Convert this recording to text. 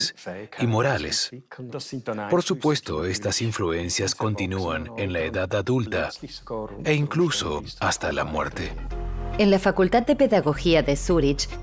y morales. Por supuesto, estas influencias continúan en la edad adulta e incluso hasta la muerte. En la Facultad de Pedagogía de Zúrich